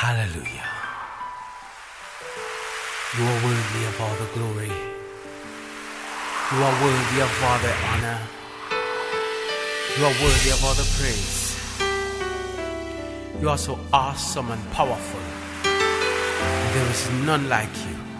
Hallelujah. You are worthy of all the glory. You are worthy of all the honor. You are worthy of all the praise. You are so awesome and powerful. There is none like you.